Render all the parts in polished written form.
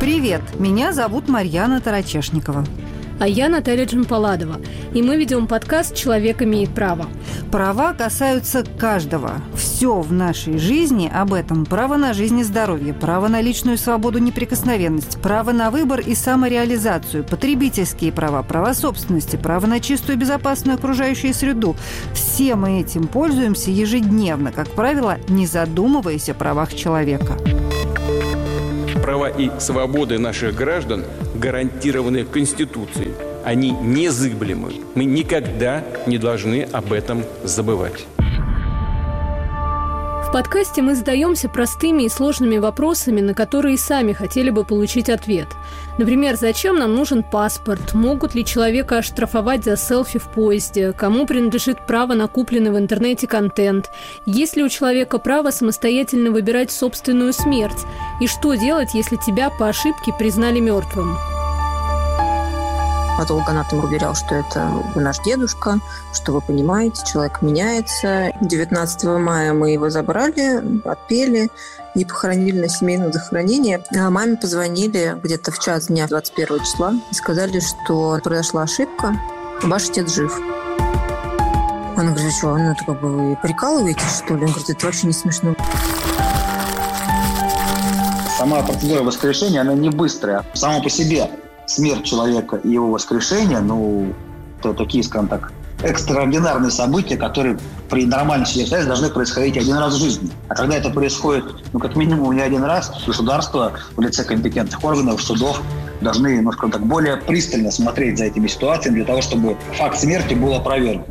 Привет, меня зовут Марьяна Тарачешникова. А я Наталья Джампаладова. И мы ведем подкаст «Человек имеет право». Права касаются каждого. Все в нашей жизни об этом. Право на жизнь и здоровье, право на личную свободу, неприкосновенность, право на выбор и самореализацию, потребительские права, права собственности, право на чистую и безопасную окружающую среду. Все мы этим пользуемся ежедневно, как правило, не задумываясь о правах человека. Права и свободы наших граждан гарантированы Конституцией. Они незыблемы. Мы никогда не должны об этом забывать. В подкасте мы задаемся простыми и сложными вопросами, на которые сами хотели бы получить ответ. Например, зачем нам нужен паспорт? Могут ли человека оштрафовать за селфи в поезде? Кому принадлежит право на купленный в интернете контент? Есть ли у человека право самостоятельно выбирать собственную смерть? И что делать, если тебя по ошибке признали мертвым? Патологоанатом уверял, что это наш дедушка, что вы понимаете, человек меняется. 19 мая мы его забрали, отпели и похоронили на семейном захоронении. А маме позвонили где-то в час дня 21 числа и сказали, что произошла ошибка, ваш отец жив. Она говорит, что, это как бы вы прикалываетесь, что ли? Он говорит, это вообще не смешно. Сама процедура воскрешения, она не быстрая. Само по себе смерть человека и его воскрешение, это такие, скажем так, экстраординарные события, которые при нормальной ситуации должны происходить один раз в жизни. А когда это происходит, как минимум не один раз, государство в лице компетентных органов, судов должны, скажем так, более пристально смотреть за этими ситуациями для того, чтобы факт смерти был опровергнут.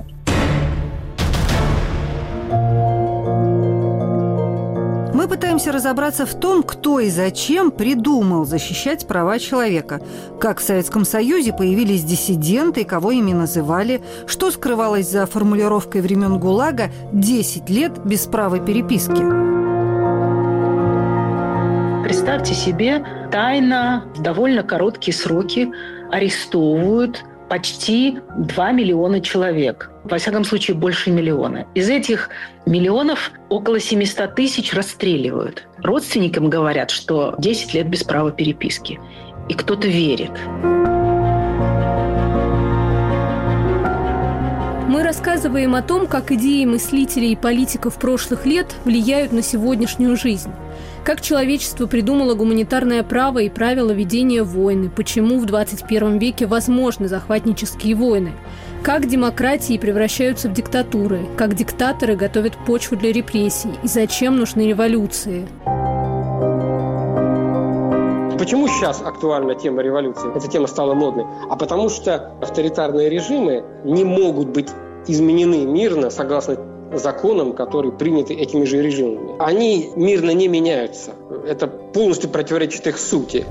Мы пытаемся разобраться в том, кто и зачем придумал защищать права человека. Как в Советском Союзе появились диссиденты, кого ими называли, что скрывалось за формулировкой времен ГУЛАГа «10 лет без права переписки». Представьте себе, тайно в довольно короткие сроки арестовывают почти 2 миллиона человек. Во всяком случае, больше миллиона. Из этих миллионов около 700 тысяч расстреливают. Родственникам говорят, что 10 лет без права переписки. И кто-то верит. Мы рассказываем о том, как идеи мыслителей и политиков прошлых лет влияют на сегодняшнюю жизнь. Как человечество придумало гуманитарное право и правила ведения войны, почему в 21 веке возможны захватнические войны, как демократии превращаются в диктатуры, как диктаторы готовят почву для репрессий и зачем нужны революции. Почему сейчас актуальна тема революции? Эта тема стала модной. А потому что авторитарные режимы не могут быть изменены мирно согласно законам, которые приняты этими же режимами. Они мирно не меняются. Это полностью противоречит их сути.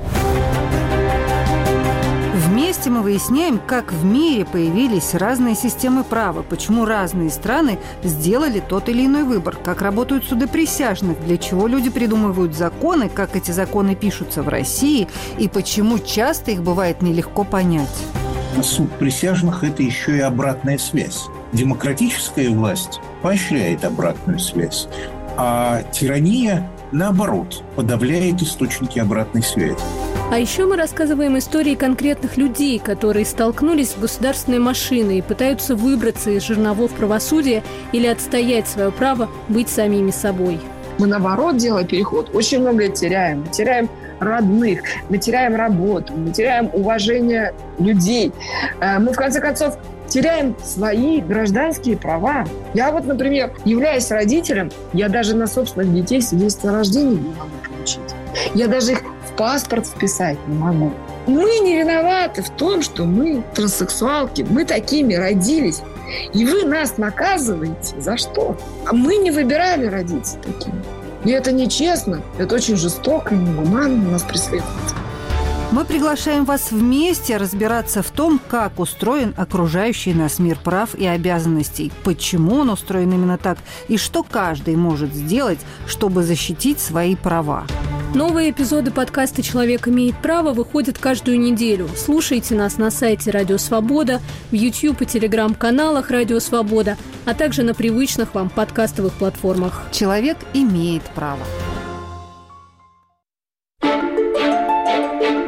Вместе мы выясняем, как в мире появились разные системы права, почему разные страны сделали тот или иной выбор, как работают суды присяжных, для чего люди придумывают законы, как эти законы пишутся в России и почему часто их бывает нелегко понять. Суд присяжных – это еще и обратная связь. Демократическая власть поощряет обратную связь, а тирания, наоборот, подавляет источники обратной связи. А еще мы рассказываем истории конкретных людей, которые столкнулись с государственной машиной и пытаются выбраться из жерновов правосудия или отстоять свое право быть самими собой. Мы, наоборот, делая переход, очень многое теряем. Мы теряем родных, мы теряем работу, мы теряем уважение людей. Мы, в конце концов, теряем свои гражданские права. Я например, являясь родителем, я даже на собственных детей свидетельство о рождении не могу получить. Я даже их в паспорт вписать не могу. Мы не виноваты в том, что мы транссексуалки, мы такими родились. И вы нас наказываете. За что? А мы не выбирали родиться такими. И это нечестно, это очень жестоко и негуманно нас преследует. Мы приглашаем вас вместе разбираться в том, как устроен окружающий нас мир прав и обязанностей, почему он устроен именно так и что каждый может сделать, чтобы защитить свои права. Новые эпизоды подкаста «Человек имеет право» выходят каждую неделю. Слушайте нас на сайте «Радио Свобода», в YouTube и Telegram-каналах «Радио Свобода», а также на привычных вам подкастовых платформах. «Человек имеет право».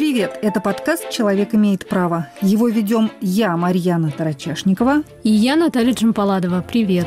Привет! Это подкаст «Человек имеет право». Его ведем я, Марьяна Тарачашникова. И я, Наталья Джампаладова. Привет!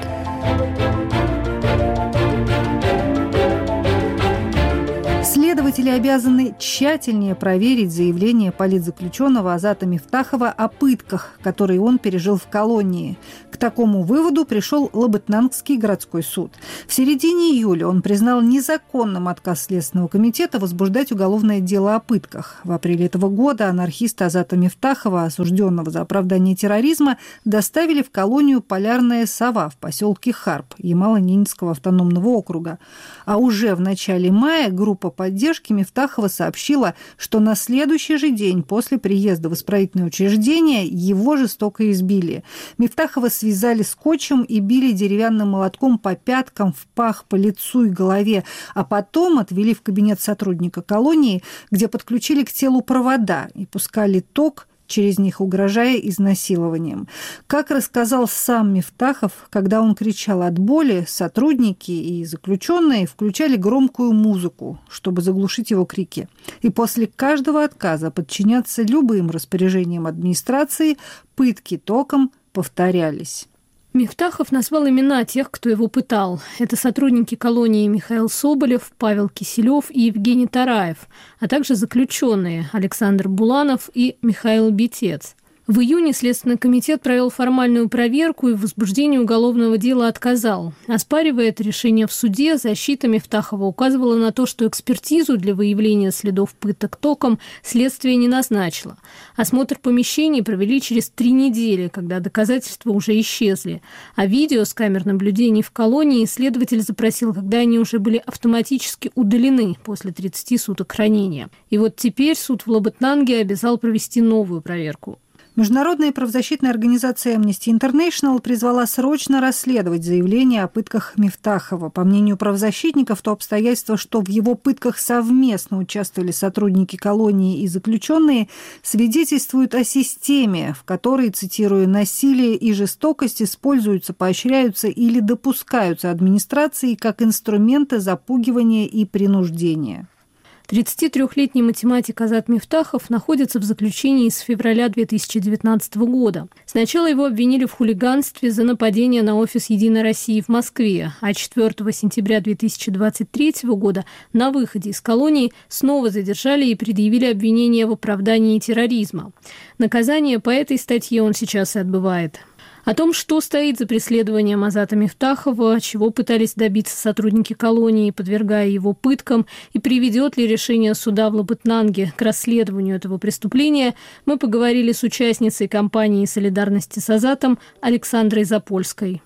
Следователи обязаны тщательнее проверить заявление политзаключенного Азата Мифтахова о пытках, которые он пережил в колонии. К такому выводу пришел Лабытнангский городской суд. В середине июля он признал незаконным отказ Следственного комитета возбуждать уголовное дело о пытках. В апреле этого года анархиста Азата Мифтахова, осужденного за оправдание терроризма, доставили в колонию «Полярная сова» в поселке Харп Ямало-Ненецкого автономного округа. А уже в начале мая группа поддержки Мифтахова сообщила, что на следующий же день после приезда в исправительное учреждение его жестоко избили. Мифтахова связали скотчем и били деревянным молотком по пяткам, в пах, по лицу и голове, а потом отвели в кабинет сотрудника колонии, где подключили к телу провода и пускали ток через них, угрожая изнасилованием. Как рассказал сам Мифтахов, когда он кричал от боли, сотрудники и заключенные включали громкую музыку, чтобы заглушить его крики. И после каждого отказа подчиняться любым распоряжениям администрации пытки током повторялись. Мифтахов назвал имена тех, кто его пытал. Это сотрудники колонии Михаил Соболев, Павел Киселев и Евгений Тараев, а также заключенные Александр Буланов и Михаил Битец. В июне Следственный комитет провел формальную проверку и в возбуждении уголовного дела отказал. Оспаривая это решение в суде, защита Мифтахова указывала на то, что экспертизу для выявления следов пыток током следствие не назначило. Осмотр помещений провели через 3 недели, когда доказательства уже исчезли. А видео с камер наблюдений в колонии следователь запросил, когда они уже были автоматически удалены после 30 суток хранения. И вот теперь суд в Лабытнанге обязал провести новую проверку. Международная правозащитная организация Amnesty International призвала срочно расследовать заявление о пытках Мифтахова. По мнению правозащитников, то обстоятельство, что в его пытках совместно участвовали сотрудники колонии и заключенные, свидетельствует о системе, в которой, цитирую, «насилие и жестокость используются, поощряются или допускаются администрацией как инструменты запугивания и принуждения». 33-летний математик Азат Мифтахов находится в заключении с февраля 2019 года. Сначала его обвинили в хулиганстве за нападение на офис «Единой России» в Москве, а 4 сентября 2023 года на выходе из колонии снова задержали и предъявили обвинение в оправдании терроризма. Наказание по этой статье он сейчас и отбывает. О том, что стоит за преследованием Азата Мифтахова, чего пытались добиться сотрудники колонии, подвергая его пыткам, и приведет ли решение суда в Лабытнанге к расследованию этого преступления, мы поговорили с участницей кампании солидарности с Азатом Александрой Запольской.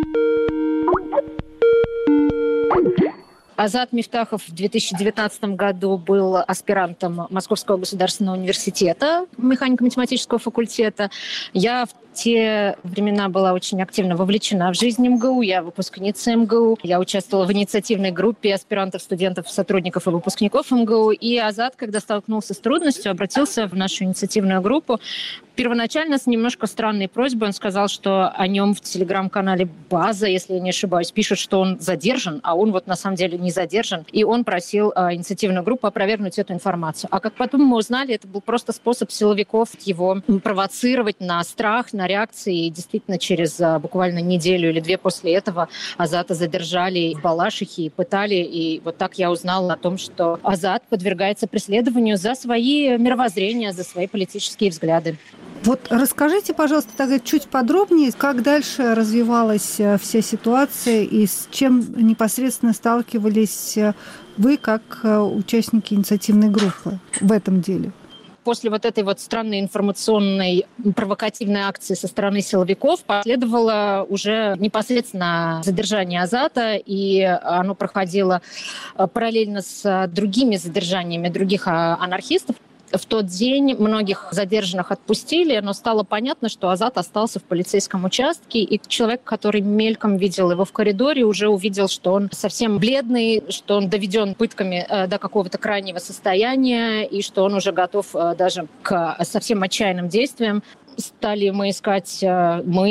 Азат Мифтахов в 2019 году был аспирантом Московского государственного университета, механико-математического факультета. Я в те времена была очень активно вовлечена в жизнь МГУ. Я выпускница МГУ. Я участвовала в инициативной группе аспирантов, студентов, сотрудников и выпускников МГУ. И Азат, когда столкнулся с трудностью, обратился в нашу инициативную группу. Первоначально с немножко странной просьбой. Он сказал, что о нем в телеграм-канале «База», если я не ошибаюсь, пишут, что он задержан, а он вот на самом деле не задержан. И он просил инициативную группу опровергнуть эту информацию. А как потом мы узнали, это был просто способ силовиков его провоцировать на страх, на реакции. И действительно, через буквально неделю или 2 после этого Азата задержали в Балашихе и пытали. И вот так я узнала о том, что Азат подвергается преследованию за свои мировоззрения, за свои политические взгляды. Вот расскажите, пожалуйста, тогда чуть подробнее, как дальше развивалась вся ситуация и с чем непосредственно сталкивались вы как участники инициативной группы в этом деле? После вот этой вот странной информационной провокативной акции со стороны силовиков последовало уже непосредственно задержание Азата, и оно проходило параллельно с другими задержаниями других анархистов. В тот день многих задержанных отпустили, но стало понятно, что Азат остался в полицейском участке, и человек, который мельком видел его в коридоре, уже увидел, что он совсем бледный, что он доведен пытками до какого-то крайнего состояния, и что он уже готов даже к совсем отчаянным действиям. Стали мы искать, мы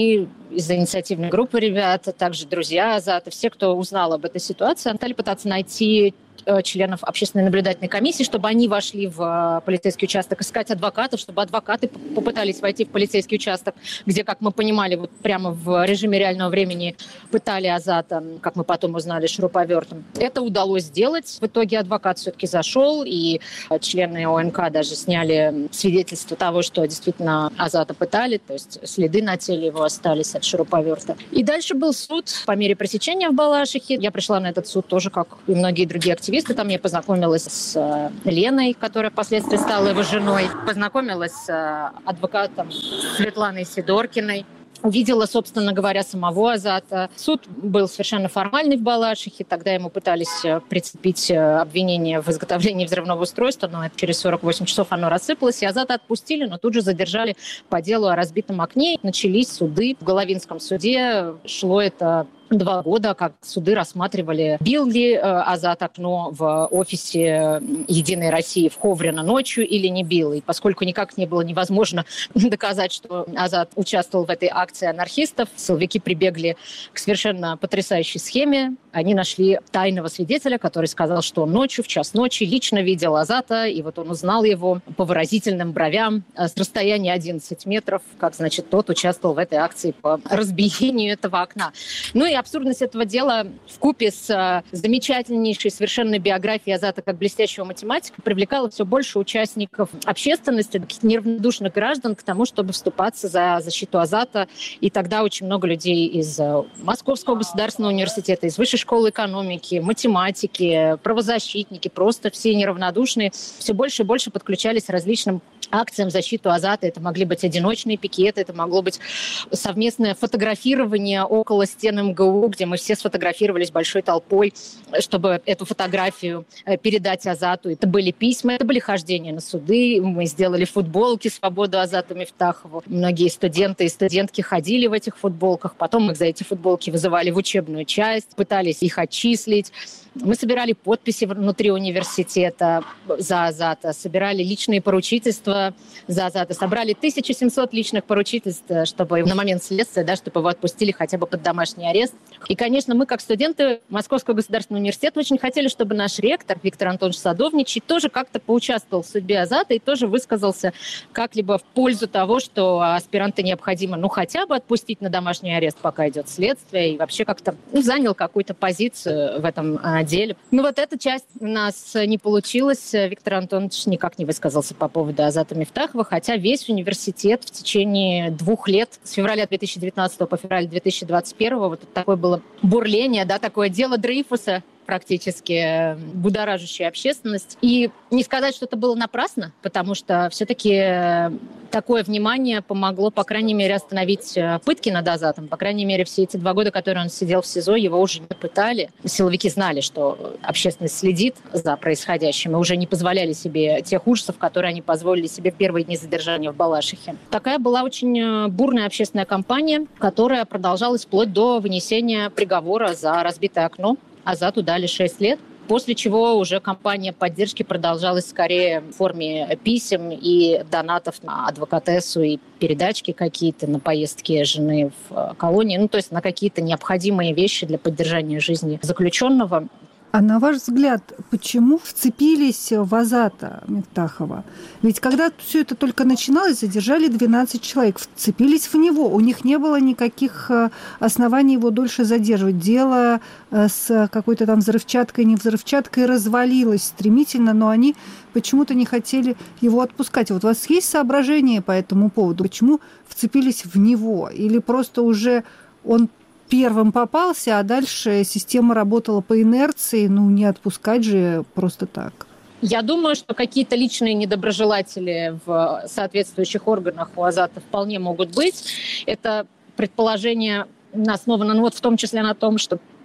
из инициативной группы ребят, также друзья Азата, все, кто узнал об этой ситуации, стали пытаться найти членов общественной наблюдательной комиссии, чтобы они вошли в полицейский участок, искать адвокатов, чтобы адвокаты попытались войти в полицейский участок, где, как мы понимали, вот прямо в режиме реального времени пытали Азата, как мы потом узнали, шуруповертом. Это удалось сделать. В итоге адвокат все-таки зашел, и члены ОНК даже сняли свидетельство того, что действительно Азата пытали, то есть следы на теле его остались от шуруповерта. И дальше был суд по мере пресечения в Балашихе. Я пришла на этот суд тоже, как и многие другие активисты. Там я познакомилась с Леной, которая впоследствии стала его женой. Познакомилась с адвокатом Светланой Сидоркиной. Увидела, собственно говоря, самого Азата. Суд был совершенно формальный в Балашихе. Тогда ему пытались прицепить обвинение в изготовлении взрывного устройства, но через 48 часов оно рассыпалось, и Азата отпустили, но тут же задержали по делу о разбитом окне. Начались суды. В Головинском суде шло это 2 года, как суды рассматривали, бил ли Азат окно в офисе «Единой России» в Ховрино ночью или не бил. И поскольку никак не было невозможно доказать, что Азат участвовал в этой акции анархистов, силовики прибегли к совершенно потрясающей схеме. Они нашли тайного свидетеля, который сказал, что он ночью, в час ночи, лично видел Азата, и вот он узнал его по выразительным бровям с расстояния 11 метров, как, значит, тот участвовал в этой акции по разбиению этого окна. Ну и абсурдность этого дела вкупе с замечательнейшей совершенно биографией Азата как блестящего математика привлекала все больше участников общественности, таких неравнодушных граждан к тому, чтобы вступаться за защиту Азата. И тогда очень много людей из Московского государственного университета, из Высшей школы экономики, математики, правозащитники, просто все неравнодушные, все больше и больше подключались к различным акциям в защиту Азата. Это могли быть одиночные пикеты, это могло быть совместное фотографирование около стен МГУ, где мы все сфотографировались большой толпой, чтобы эту фотографию передать Азату. Это были письма, это были хождения на суды. Мы сделали футболки «Свободу Азату Мифтахову». Многие студенты и студентки ходили в этих футболках. Потом их за эти футболки вызывали в учебную часть, пытались их отчислить. Мы собирали подписи внутри университета за Азата, собирали личные поручительства за Азата, собрали 1700 личных поручительств, чтобы на момент следствия, да, чтобы его отпустили хотя бы под домашний арест. И, конечно, мы, как студенты Московского государственного университета, очень хотели, чтобы наш ректор Виктор Антонович Садовничий тоже как-то поучаствовал в судьбе Азата и тоже высказался как-либо в пользу того, что аспиранта необходимо, ну, хотя бы отпустить на домашний арест, пока идет следствие, и вообще как-то занял какую-то позицию в этом деле. Ну вот эта часть у нас не получилась. Виктор Антонович никак не высказался по поводу Азата Мифтахова, хотя весь университет в течение 2 лет, с февраля 2019 по февраль 2021, вот такое было бурление, да, такое дело Дрейфуса, практически будоражащая общественность. И не сказать, что это было напрасно, потому что все-таки такое внимание помогло, по крайней мере, остановить пытки над Азатом. По крайней мере, все эти 2 года, которые он сидел в СИЗО, его уже не пытали. Силовики знали, что общественность следит за происходящим и уже не позволяли себе тех ужасов, которые они позволили себе в первые дни задержания в Балашихе. Такая была очень бурная общественная кампания, которая продолжалась вплоть до вынесения приговора за разбитое окно. Азату дали 6 лет, после чего уже кампания поддержки продолжалась скорее в форме писем и донатов на адвокатессу и передачки какие-то, на поездки жены в колонии, ну то есть на какие-то необходимые вещи для поддержания жизни заключенного. А на ваш взгляд, почему вцепились в Азата Мифтахова? Ведь когда все это только начиналось, задержали 12 человек, вцепились в него. У них не было никаких оснований его дольше задерживать. Дело с какой-то там взрывчаткой, не взрывчаткой развалилось стремительно, но они почему-то не хотели его отпускать. Вот у вас есть соображения по этому поводу? Почему вцепились в него? Или просто уже он первым попался, а дальше система работала по инерции, ну не отпускать же просто так? Я думаю, что какие-то личные недоброжелатели в соответствующих органах у Азата вполне могут быть. Это предположение основано, ну вот в том числе на том, что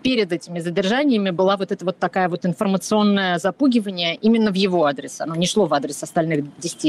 перед этими задержаниями была вот эта вот такая вот информационное запугивание именно в его адрес. Оно не шло в адрес остальных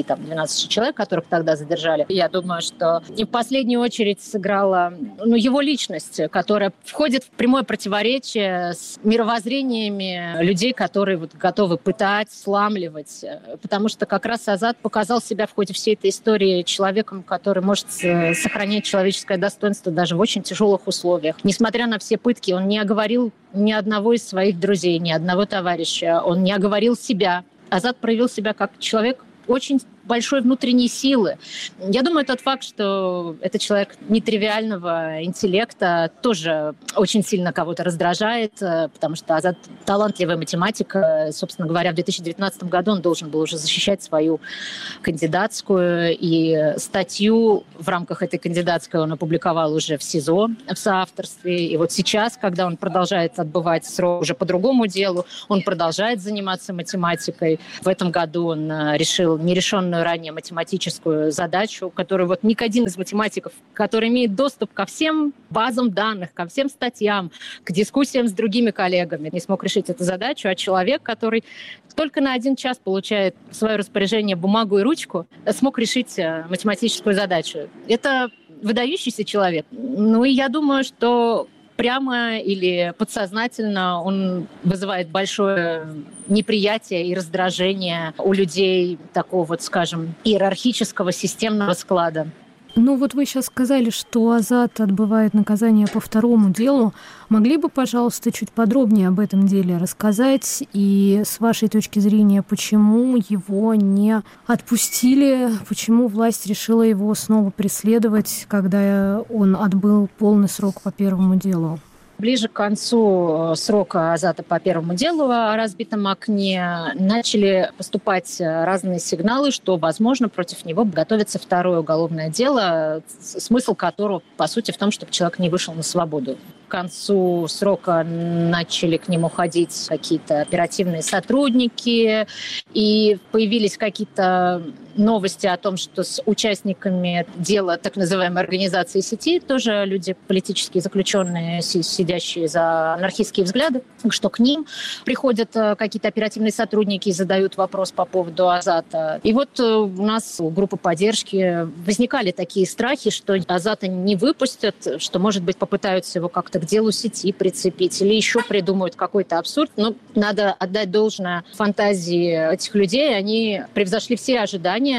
10-12 человек, которых тогда задержали. Я думаю, что и в последнюю очередь сыграла его личность, которая входит в прямое противоречие с мировоззрениями людей, которые вот готовы пытать, сламливать. Потому что как раз Азат показал себя в ходе всей этой истории человеком, который может сохранять человеческое достоинство даже в очень тяжелых условиях. Несмотря на все пытки, он не оговорил ни одного из своих друзей, ни одного товарища. Он не оговорил себя. Азат проявил себя как человек очень большой внутренней силы. Я думаю, тот факт, что это человек нетривиального интеллекта, тоже очень сильно кого-то раздражает, потому что Азат талантливый математик. Собственно говоря, в 2019 году он должен был уже защищать свою кандидатскую, и статью в рамках этой кандидатской он опубликовал уже в СИЗО в соавторстве. И вот сейчас, когда он продолжает отбывать срок уже по другому делу, он продолжает заниматься математикой. В этом году он решил нерешенную ранее математическую задачу, которую вот ни один из математиков, который имеет доступ ко всем базам данных, ко всем статьям, к дискуссиям с другими коллегами, не смог решить эту задачу, а человек, который только на 1 час получает в свое распоряжение бумагу и ручку, смог решить математическую задачу. Это выдающийся человек. Ну и я думаю, что прямо или подсознательно он вызывает большое неприятие и раздражение у людей такого вот, скажем, иерархического системного склада. Ну вот вы сейчас сказали, что Азат отбывает наказание по второму делу. Могли бы, пожалуйста, чуть подробнее об этом деле рассказать? И с вашей точки зрения, почему его не отпустили? Почему власть решила его снова преследовать, когда он отбыл полный срок по первому делу? Ближе к концу срока Азата по первому делу о разбитом окне начали поступать разные сигналы, что, возможно, против него готовится второе уголовное дело, смысл которого, по сути, в том, чтобы человек не вышел на свободу. К концу срока начали к нему ходить какие-то оперативные сотрудники, и появились какие-то новости о том, что с участниками дела так называемой организации сети, тоже люди политические заключенные, сидящие за анархистские взгляды, что к ним приходят какие-то оперативные сотрудники и задают вопрос по поводу Азата. И вот у нас, у группы поддержки, возникали такие страхи, что Азата не выпустят, что, может быть, попытаются его как-то к делу сети прицепить или еще придумают какой-то абсурд. Но надо отдать должное фантазии этих людей. Они превзошли все ожидания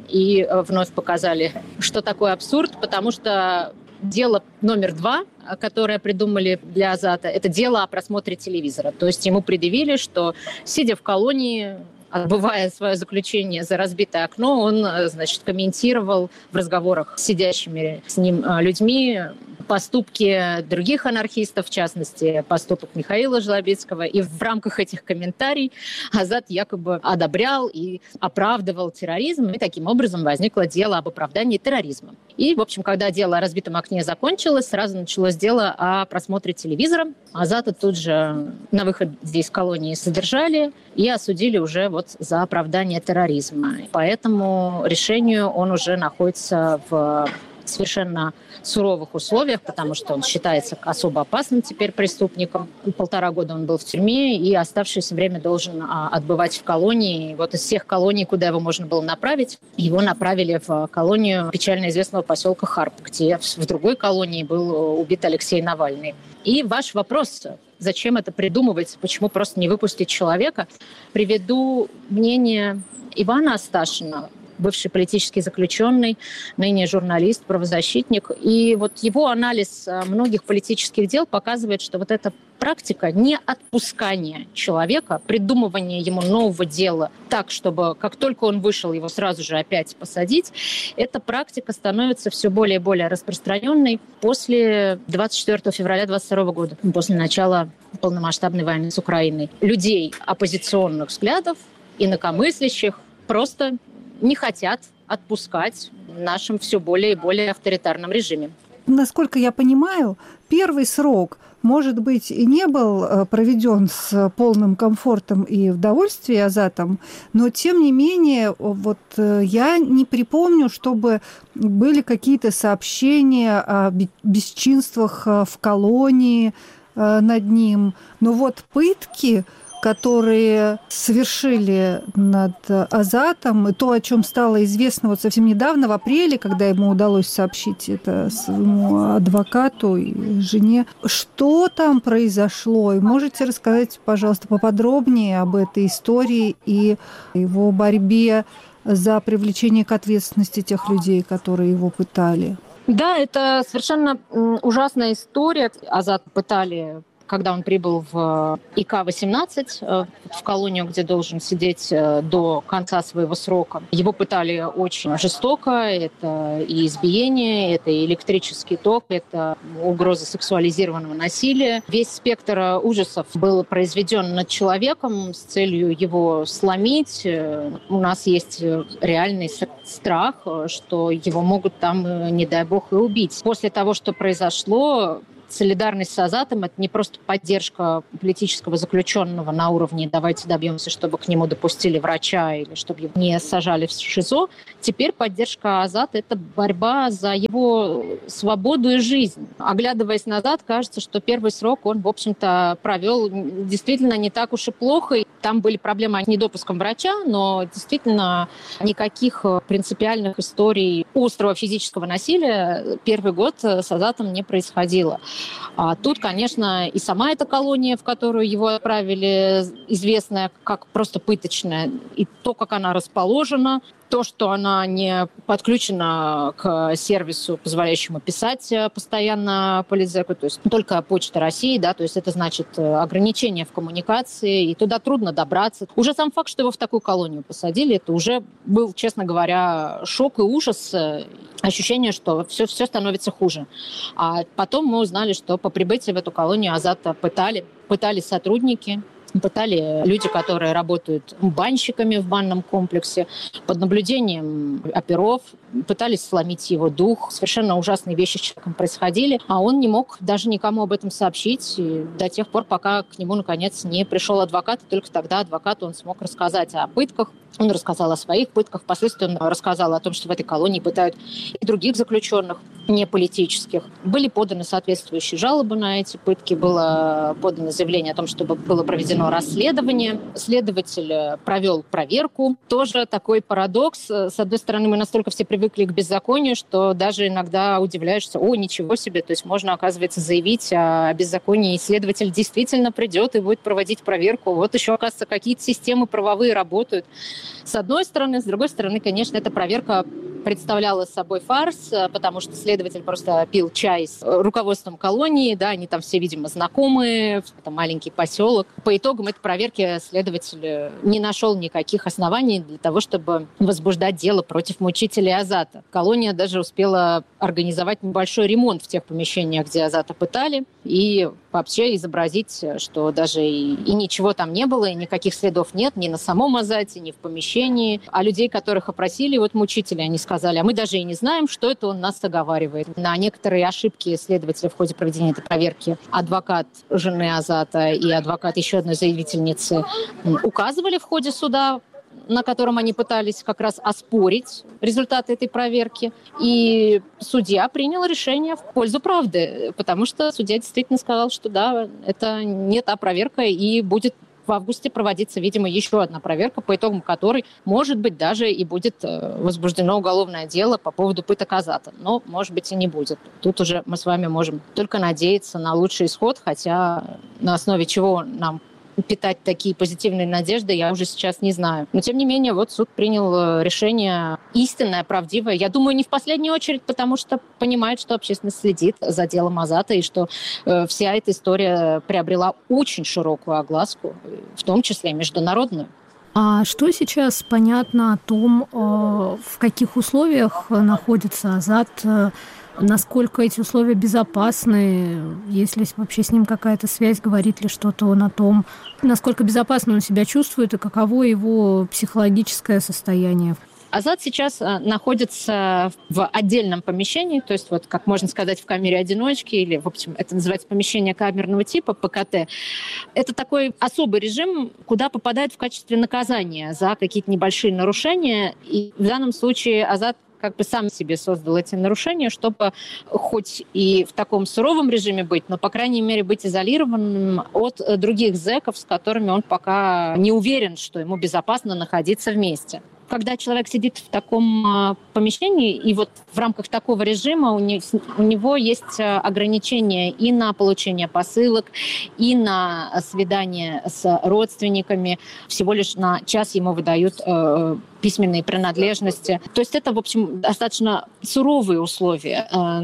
и вновь показали, что такое абсурд, потому что дело номер 2, которое придумали для Азата, это дело о просмотре телевизора. То есть ему предъявили, что, сидя в колонии, отбывая свое заключение за разбитое окно, он, значит, комментировал в разговорах с сидящими с ним людьми поступки других анархистов, в частности, поступок Михаила Жлобицкого. И в рамках этих комментариев Азат якобы одобрял и оправдывал терроризм. И таким образом возникло дело об оправдании терроризма. И, в общем, когда дело о разбитом окне закончилось, сразу началось дело о просмотре телевизора. Азата тут же на выход из колонии содержали и осудили уже вот за оправдание терроризма. По этому решению он уже находится в совершенно суровых условиях, потому что он считается особо опасным теперь преступником. 1,5 года он был в тюрьме, и оставшееся время должен отбывать в колонии. И вот из всех колоний, куда его можно было направить, его направили в колонию печально известного поселка Харп, где в другой колонии был убит Алексей Навальный. И ваш вопрос, зачем это придумывать, почему просто не выпустить человека, приведу мнение Ивана Асташина, бывший политический заключенный, ныне журналист, правозащитник. И вот его анализ многих политических дел показывает, что вот эта практика не отпускания человека, придумывания ему нового дела так, чтобы как только он вышел, его сразу же опять посадить, эта практика становится все более и более распространенной после 24 февраля 2022 года, после начала полномасштабной войны с Украиной. Людей оппозиционных взглядов, инакомыслящих просто не хотят отпускать в нашем все более и более авторитарном режиме. Насколько я понимаю, первый срок, может быть, и не был проведен с полным комфортом и удовольствием Азатом, но, тем не менее, вот я не припомню, чтобы были какие-то сообщения о бесчинствах в колонии. над ним. Но вот пытки, которые совершили над Азатом, и то, о чем стало известно вот совсем недавно, в апреле, когда ему удалось сообщить это своему адвокату и жене. Что там произошло? И можете рассказать, пожалуйста, поподробнее об этой истории и его борьбе за привлечение к ответственности тех людей, которые его пытали? Да, это совершенно ужасная история. Азата пытали, когда он прибыл в ИК-18, в колонию, где должен сидеть до конца своего срока. Его пытали очень жестоко. Это и избиение, это и электрический ток, это угроза сексуализированного насилия. Весь спектр ужасов был произведен над человеком с целью его сломить. У нас есть реальный страх, что его могут там, не дай бог, и убить. После того, что произошло, солидарность с Азатом – это не просто поддержка политического заключенного на уровне «давайте добьемся, чтобы к нему допустили врача» или чтобы его не сажали в ШИЗО. Теперь поддержка Азата – это борьба за его свободу и жизнь. Оглядываясь назад, кажется, что первый срок он, в общем-то, провел действительно не так уж и плохо. Там были проблемы с недопуском врача, но действительно никаких принципиальных историй острого физического насилия первый год с Азатом не происходило. А тут, конечно, и сама эта колония, в которую его отправили, известная как просто пыточная, и то, как она расположена, то, что она не подключена к сервису, позволяющему писать постоянно политзеку, то есть только Почта России, да, то есть это значит ограничение в коммуникации, и туда трудно добраться. Уже сам факт, что его в такую колонию посадили, это уже был, честно говоря, шок и ужас, ощущение, что все становится хуже. А потом мы узнали, что по прибытии в эту колонию Азата пытали сотрудники, пытали люди, которые работают банщиками в банном комплексе, под наблюдением оперов, пытались сломить его дух. Совершенно ужасные вещи с человеком происходили, а он не мог даже никому об этом сообщить до тех пор, пока к нему, наконец, не пришел адвокат, и только тогда адвокату он смог рассказать о пытках. Он рассказал о своих пытках, впоследствии он рассказал о том, что в этой колонии пытают и других заключенных, не политических. Были поданы соответствующие жалобы на эти пытки, было подано заявление о том, чтобы было проведено расследование. Следователь провел проверку. Тоже такой парадокс. С одной стороны, мы настолько все привыкли к беззаконию, что даже иногда удивляешься: о, ничего себе, то есть можно, оказывается, заявить о беззаконии, и следователь действительно придет и будет проводить проверку. Вот еще, оказывается, какие-то системы правовые работают. С одной стороны. С другой стороны, конечно, эта проверка представляла собой фарс, потому что следователь просто пил чай с руководством колонии, да, они там все, видимо, знакомые, это маленький поселок. По итогам этой проверки следователь не нашел никаких оснований для того, чтобы возбуждать дело против мучителей Азата. Колония даже успела организовать небольшой ремонт в тех помещениях, где Азата пытали, и вообще изобразить, что даже и ничего там не было, и никаких следов нет ни на самом Азате, ни в помещении. А людей, которых опросили, вот мучители, они сказали: а мы даже и не знаем, что это он нас оговаривает. На некоторые ошибки следователя в ходе проведения этой проверки адвокат жены Азата и адвокат еще одной заявительницы указывали в ходе суда, на котором они пытались как раз оспорить результаты этой проверки. И судья принял решение в пользу правды, потому что судья действительно сказал, что да, это не та проверка, и будет в августе проводиться, видимо, еще одна проверка, по итогам которой, может быть, даже и будет возбуждено уголовное дело по поводу пыток Азата. Но, может быть, и не будет. Тут уже мы с вами можем только надеяться на лучший исход, хотя на основе чего нам питать такие позитивные надежды, я уже сейчас не знаю. Но, тем не менее, вот суд принял решение истинное, правдивое. Я думаю, не в последнюю очередь, потому что понимает, что общественность следит за делом Азата, и что вся эта история приобрела очень широкую огласку, в том числе и международную. А что сейчас понятно о том, в каких условиях находится Азат, насколько эти условия безопасны, есть ли вообще с ним какая-то связь, говорит ли что-то он о том, насколько безопасно он себя чувствует и каково его психологическое состояние? Азат сейчас находится в отдельном помещении, то есть, вот, как можно сказать, в камере одиночки, или, в общем, это называется помещение камерного типа, ПКТ. Это такой особый режим, куда попадают в качестве наказания за какие-то небольшие нарушения. И в данном случае Азат как бы сам себе создал эти нарушения, чтобы хоть и в таком суровом режиме быть, но, по крайней мере, быть изолированным от других зэков, с которыми он пока не уверен, что ему безопасно находиться вместе. Когда человек сидит в таком помещении, и вот в рамках такого режима у него есть ограничения и на получение посылок, и на свидание с родственниками. Всего лишь на час ему выдают письменные принадлежности. То есть это, в общем, достаточно суровые условия.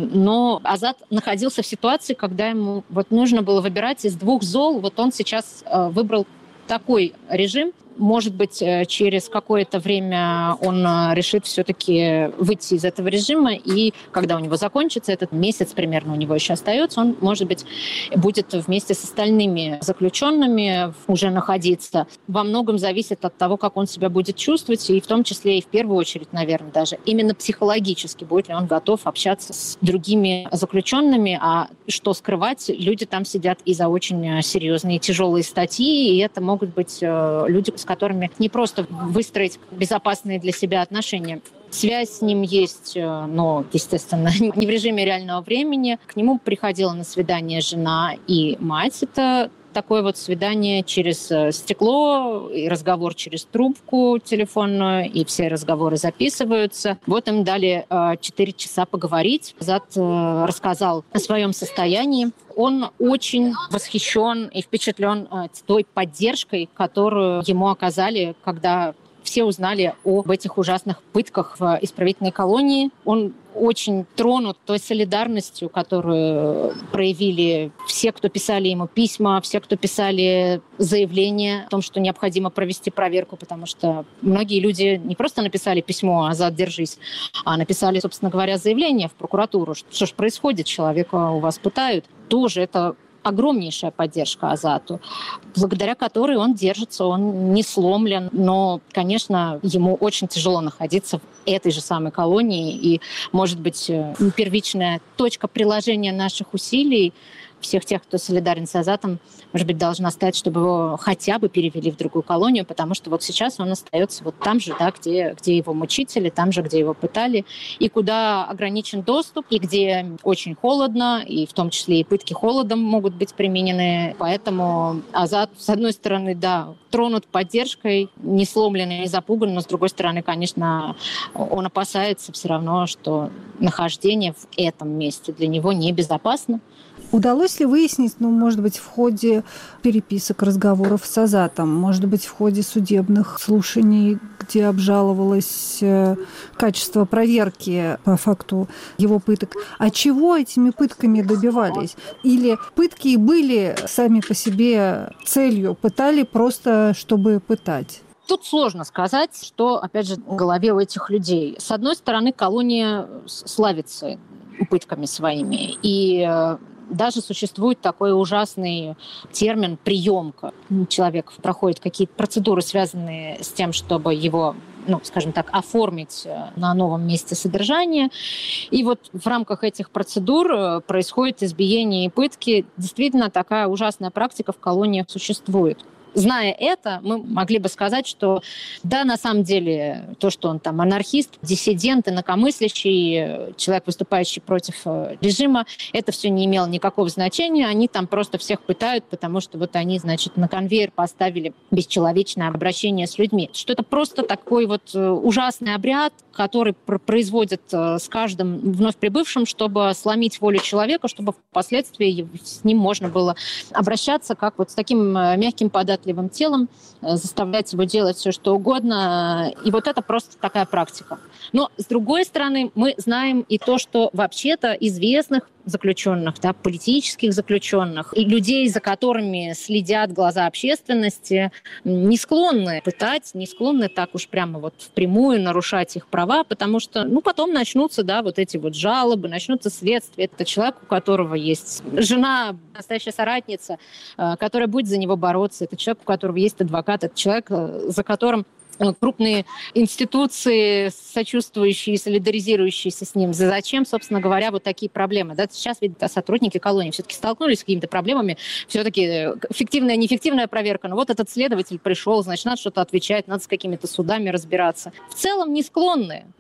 Но Азат находился в ситуации, когда ему вот нужно было выбирать из двух зол. Вот он сейчас выбрал такой режим. Может быть, через какое-то время он решит все-таки выйти из этого режима, и когда у него закончится этот месяц примерно у него еще остается, он, может быть, будет вместе с остальными заключенными уже находиться. Во многом зависит от того, как он себя будет чувствовать, и в том числе и в первую очередь, наверное, даже именно психологически, будет ли он готов общаться с другими заключенными, а что скрывать, люди там сидят и за очень серьезные тяжелые статьи, и это могут быть люди, с которыми не просто выстроить безопасные для себя отношения. Связь с ним есть, но, естественно, не в режиме реального времени. К нему приходила на свидание жена и мать. Это такое вот свидание через стекло, и разговор через трубку телефонную, и все разговоры записываются. Вот им дали 4 часа поговорить. Азат рассказал о своем состоянии. Он очень восхищен и впечатлен той поддержкой, которую ему оказали, когда все узнали об этих ужасных пытках в исправительной колонии. Он очень тронут той солидарностью, которую проявили все, кто писали ему письма, все, кто писали заявления о том, что необходимо провести проверку, потому что многие люди не просто написали письмо «Азат, держись», а написали, собственно говоря, заявление в прокуратуру. Что же происходит? Человека у вас пытают. Тоже это огромнейшая поддержка Азату, благодаря которой он держится, он не сломлен. Но, конечно, ему очень тяжело находиться в этой же самой колонии. И, может быть, первичная точка приложения наших усилий всех тех, кто солидарен с Азатом, может быть, должна стать, чтобы его хотя бы перевели в другую колонию, потому что вот сейчас он остается вот там же, да, где его мучители, там же, где его пытали, и куда ограничен доступ, и где очень холодно, и в том числе и пытки холодом могут быть применены. Поэтому Азат, с одной стороны, да, тронут поддержкой, не сломлен и не запуган, но с другой стороны, конечно, он опасается все равно, что нахождение в этом месте для него небезопасно. Удалось ли выяснить, может быть, в ходе переписок, разговоров с Азатом, может быть, в ходе судебных слушаний, где обжаловалось качество проверки по факту его пыток, а чего этими пытками добивались? Или пытки и были сами по себе целью, пытали просто, чтобы пытать? Тут сложно сказать, что, опять же, в голове у этих людей. С одной стороны, колония славится пытками своими, и даже существует такой ужасный термин «приемка». Человек проходит какие-то процедуры, связанные с тем, чтобы его, скажем так, оформить на новом месте содержания. И вот в рамках этих процедур происходит избиение и пытки. Действительно, такая ужасная практика в колониях существует. Зная это, мы могли бы сказать, что да, на самом деле, то, что он там анархист, диссидент, инакомыслящий, человек, выступающий против режима, это все не имело никакого значения. Они там просто всех пытают, потому что вот они, на конвейер поставили бесчеловечное обращение с людьми. Что это просто такой вот ужасный обряд, который производят с каждым вновь прибывшим, чтобы сломить волю человека, чтобы впоследствии с ним можно было обращаться как вот с таким мягким податливым телом, заставлять его делать все, что угодно. И вот это просто такая практика. Но, с другой стороны, мы знаем и то, что вообще-то известных заключенных, да, политических заключенных, и людей, за которыми следят глаза общественности, не склонны пытать, не склонны так уж прямо вот впрямую нарушать их права, потому что, потом начнутся, да, вот эти вот жалобы, начнутся следствия. Это человек, у которого есть жена, настоящая соратница, которая будет за него бороться. Это человек, у которого есть адвокат. Это человек, за которым крупные институции, сочувствующие и солидаризирующиеся с ним. Зачем, собственно говоря, вот такие проблемы? Да, сейчас, видите, сотрудники колонии все-таки столкнулись с какими-то проблемами. Все-таки фиктивная, неэффективная проверка. Но вот этот следователь пришел, значит, надо что-то отвечать, надо с какими-то судами разбираться. В целом не склонны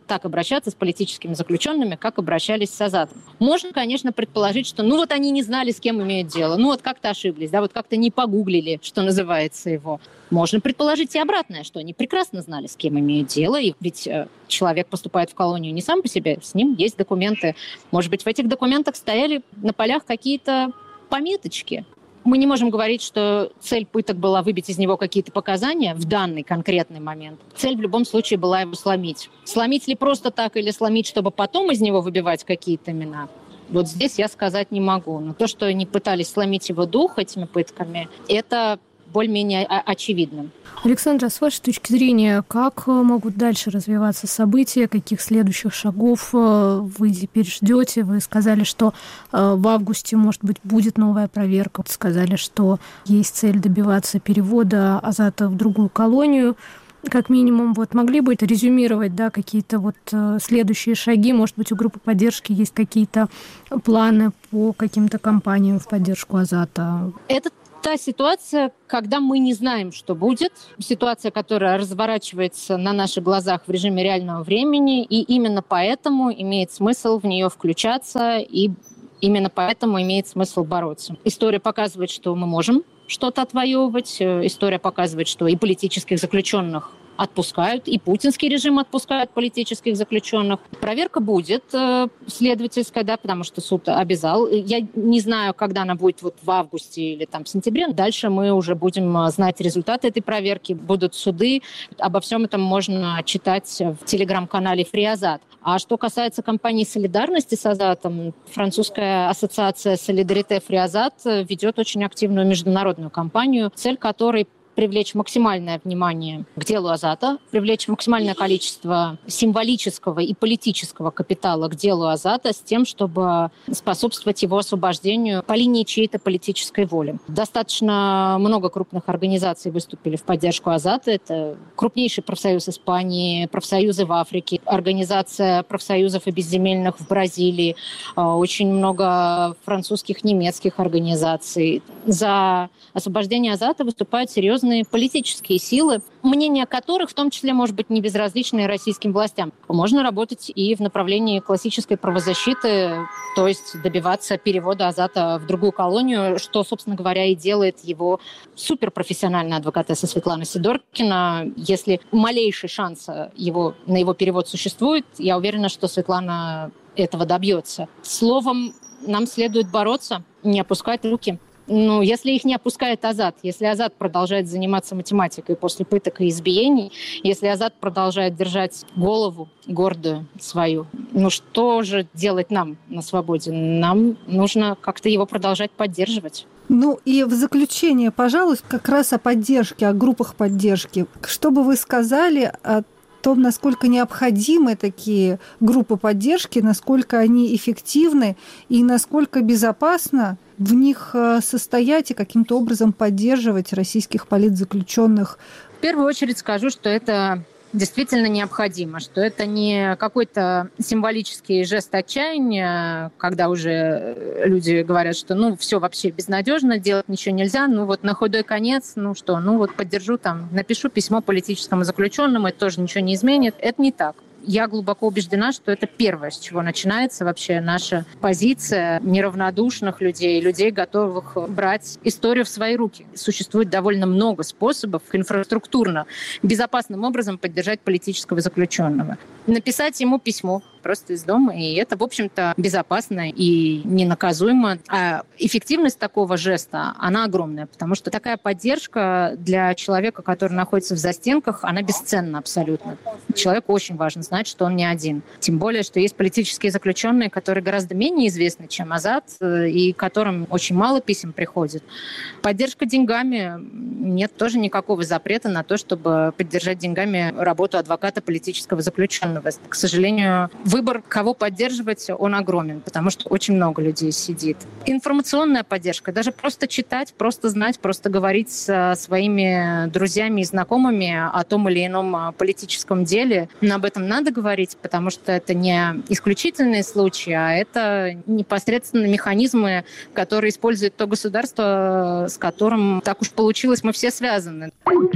так обращаться с политическими заключенными, как обращались с Азатом. Можно, конечно, предположить, что они не знали, с кем имеют дело. Как-то ошиблись, как-то не погуглили, что называется его. Можно предположить и обратное, что они прекрасно знали, с кем имеют дело, и ведь человек поступает в колонию не сам по себе, с ним есть документы. Может быть, в этих документах стояли на полях какие-то пометочки. Мы не можем говорить, что цель пыток была выбить из него какие-то показания в данный конкретный момент. Цель в любом случае была его сломить. Сломить ли просто так или сломить, чтобы потом из него выбивать какие-то имена? Вот здесь я сказать не могу. Но то, что они пытались сломить его дух этими пытками, это более-менее очевидно. Александра, с вашей точки зрения, как могут дальше развиваться события, каких следующих шагов вы теперь ждете? Вы сказали, что в августе, может быть, будет новая проверка. Сказали, что есть цель добиваться перевода Азата в другую колонию. Как минимум, могли бы резюмировать, какие-то следующие шаги? Может быть, у группы поддержки есть какие-то планы по каким-то кампаниям в поддержку Азата? Это та ситуация, когда мы не знаем, что будет. Ситуация, которая разворачивается на наших глазах в режиме реального времени, и именно поэтому имеет смысл в нее включаться, и именно поэтому имеет смысл бороться. История показывает, что мы можем что-то отвоевывать. История показывает, что и политических заключенных отпускают, и путинский режим отпускает политических заключенных. Проверка будет следовательская, потому что суд обязал. Я не знаю, когда она будет в августе или в сентябре. Дальше мы уже будем знать результаты этой проверки. Будут суды. Обо всем этом можно читать в телеграм-канале Free Azat. А что касается кампании солидарности с Азатом, французская ассоциация Solidarité Free Azat ведет очень активную международную кампанию, цель которой привлечь максимальное внимание к делу Азата, привлечь максимальное количество символического и политического капитала к делу Азата с тем, чтобы способствовать его освобождению по линии чьей-то политической воли. Достаточно много крупных организаций выступили в поддержку Азата. Это крупнейший профсоюз Испании, профсоюзы в Африке, организация профсоюзов обезземельных в Бразилии, очень много французских, немецких организаций. За освобождение Азата выступают серьезные политические силы, мнения которых, в том числе, может быть, не безразличны российским властям. Можно работать и в направлении классической правозащиты, то есть добиваться перевода Азата в другую колонию, что, собственно говоря, и делает его суперпрофессиональная адвокатесса Светлана Сидоркина. Если малейший шанс на его перевод существует, я уверена, что Светлана этого добьется. Словом, нам следует бороться, не опускать руки. Если их не опускает Азат, если Азат продолжает заниматься математикой после пыток и избиений, если Азат продолжает держать голову гордую свою, что же делать нам на свободе? Нам нужно как-то его продолжать поддерживать. И в заключение, пожалуйста, как раз о поддержке, о группах поддержки. Что бы вы сказали о том, насколько необходимы такие группы поддержки, насколько они эффективны и насколько безопасно в них состоять и каким-то образом поддерживать российских политзаключенных? В первую очередь скажу, что это действительно необходимо, что это не какой-то символический жест отчаяния, когда уже люди говорят, что все вообще безнадежно, делать ничего нельзя, на худой конец, поддержу напишу письмо политическому заключенному, это тоже ничего не изменит. Это не так. Я глубоко убеждена, что это первое, с чего начинается вообще наша позиция неравнодушных людей, людей, готовых брать историю в свои руки. Существует довольно много способов инфраструктурно, безопасным образом поддержать политического заключенного. Написать ему письмо просто из дома, и это, в общем-то, безопасно и ненаказуемо. А эффективность такого жеста, она огромная, потому что такая поддержка для человека, который находится в застенках, она бесценна абсолютно. Человеку очень важно знать, что он не один. Тем более, что есть политические заключенные, которые гораздо менее известны, чем Азат, и которым очень мало писем приходит. Поддержка деньгами. Нет тоже никакого запрета на то, чтобы поддержать деньгами работу адвоката политического заключенного. К сожалению, выбор, кого поддерживать, он огромен, потому что очень много людей сидит. Информационная поддержка. Даже просто читать, просто знать, просто говорить со своими друзьями и знакомыми о том или ином политическом деле. Но об этом надо говорить, потому что это не исключительные случаи, а это непосредственно механизмы, которые использует то государство, с которым так уж получилось, мы все связаны.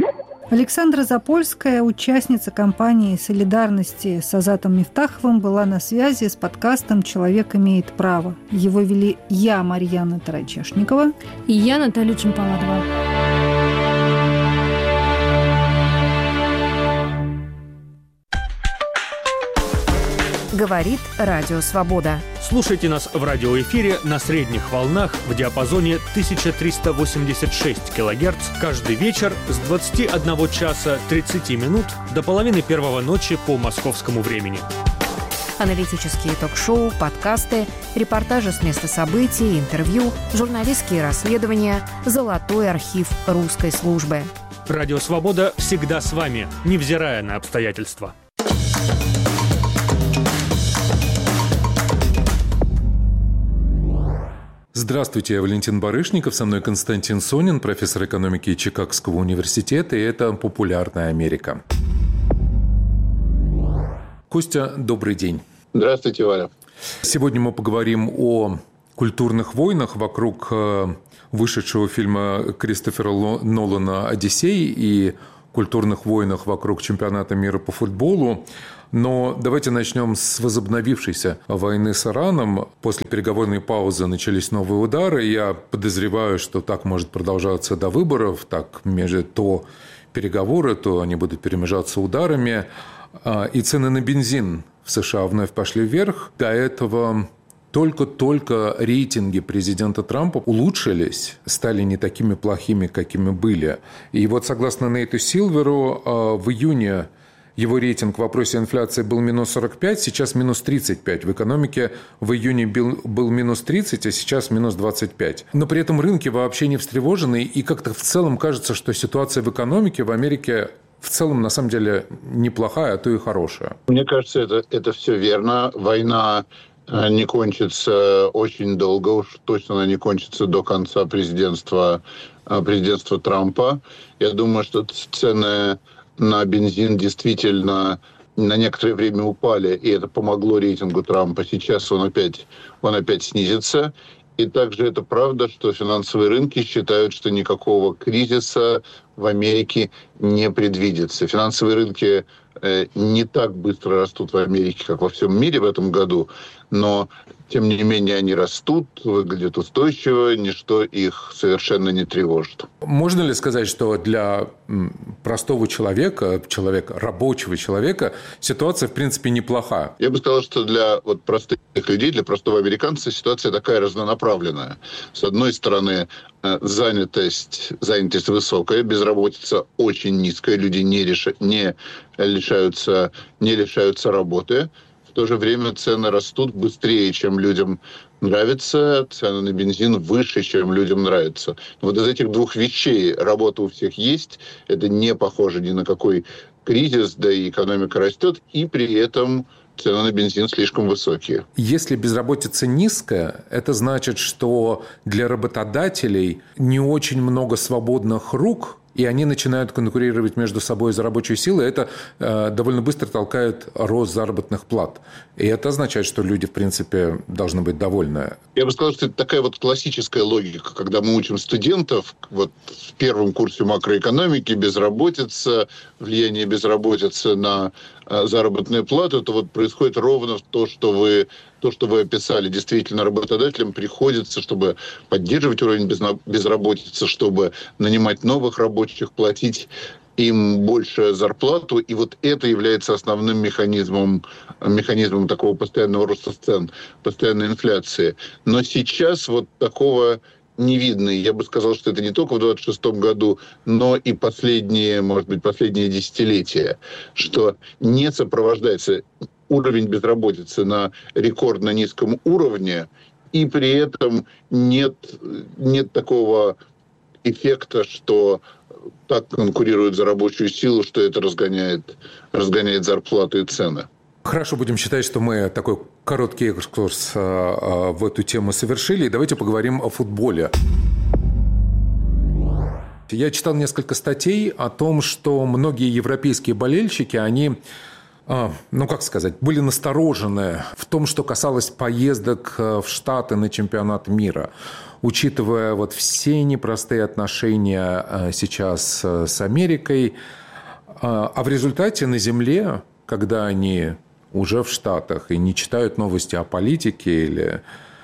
Александра Запольская, участница кампании солидарности с Азатом Мифтаховым, была на связи с подкастом «Человек имеет право». Его вели я, Марьяна Тарачешникова. И я, Наталья Джампаладова. Говорит Радио Свобода. Слушайте нас в радиоэфире на средних волнах в диапазоне 1386 кГц каждый вечер с 21 часа 30 минут до половины первого ночи по московскому времени. Аналитические ток-шоу, подкасты, репортажи с места событий, интервью, журналистские расследования, золотой архив русской службы. Радио Свобода всегда с вами, невзирая на обстоятельства. Здравствуйте, я Валентин Барышников, со мной Константин Сонин, профессор экономики Чикагского университета, и это «Популярная Америка». Костя, добрый день. Здравствуйте, Валя. Сегодня мы поговорим о культурных войнах вокруг вышедшего фильма Кристофера Нолана «Одиссей» и культурных войнах вокруг чемпионата мира по футболу. Но давайте начнем с возобновившейся войны с Ираном. После переговорной паузы начались новые удары. Я подозреваю, что так может продолжаться до выборов. Так, то переговоры, то они будут перемежаться ударами. И цены на бензин в США вновь пошли вверх. До этого только рейтинги президента Трампа улучшились, стали не такими плохими, какими были. И вот согласно Нейту Силверу, в июне его рейтинг в вопросе инфляции был минус 45, сейчас минус 35. В экономике в июне был минус 30, а сейчас минус 25. Но при этом рынки вообще не встревожены, и как-то в целом кажется, что ситуация в экономике в Америке в целом на самом деле неплохая, а то и хорошая. Мне кажется, это все верно. Война не кончится очень долго, уж точно она не кончится до конца президентства Трампа. Я думаю, что цены на бензин действительно на некоторое время упали, и это помогло рейтингу Трампа. Сейчас он опять снизится. И также это правда, что финансовые рынки считают, что никакого кризиса в Америке не предвидится. Финансовые рынки не так быстро растут в Америке, как во всем мире в этом году, но тем не менее они растут, выглядят устойчиво, ничто их совершенно не тревожит. Можно ли сказать, что для простого человека, рабочего человека, ситуация в принципе неплоха? Я бы сказал, что для простых людей, для простого американца ситуация такая разнонаправленная. С одной стороны, занятость высокая, безработица очень низкая, люди не лишаются работы. В то же время цены растут быстрее, чем людям нравится, цены на бензин выше, чем людям нравится. Вот из этих двух вещей работа у всех есть, это не похоже ни на какой кризис, да и экономика растет, и при этом цены на бензин слишком высокие. Если безработица низкая, это значит, что для работодателей не очень много свободных рук, и они начинают конкурировать между собой за рабочую силу, и это довольно быстро толкает рост заработных плат. И это означает, что люди, в принципе, должны быть довольны. Я бы сказал, что это такая классическая логика, когда мы учим студентов в первом курсе макроэкономики, безработица, влияние безработицы на заработную плату, это происходит ровно то, что вы описали. Действительно, работодателям приходится, чтобы поддерживать уровень безработицы, чтобы нанимать новых рабочих, платить им больше зарплату. И это является основным механизмом такого постоянного роста цен, постоянной инфляции. Но сейчас такого не видно. Я бы сказал, что это не только в 26 году, но и последние десятилетия, что не сопровождается уровень безработицы на рекордно низком уровне, и при этом нет такого эффекта, что так конкурируют за рабочую силу, что это разгоняет зарплаты и цены. Хорошо, будем считать, что мы такой короткий экскурс в эту тему совершили. И давайте поговорим о футболе. Я читал несколько статей о том, что многие европейские болельщики, они были насторожены в том, что касалось поездок в Штаты на чемпионат мира. учитывая вот все непростые отношения сейчас с Америкой. А в результате на Земле, когда они уже в Штатах и не читают новости о политике или